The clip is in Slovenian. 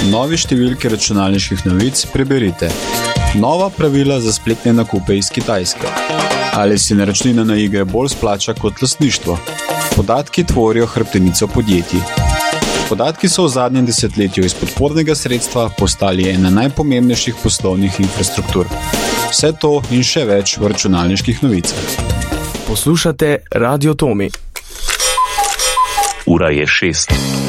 novi številki računalniških novic preberite. Nova pravila za spletne nakupe iz Kitajske. Ali si naročnina na igre bolj splača kot lastništvo? Podatki tvorijo hrbtenico podjetij. Podatki so v zadnjem desetletju iz podpornega sredstva postali ena najpomembnejših poslovnih infrastruktur. Vse to in še več v računalniških novicah. Poslušate Radio Tomi. Ura je 6.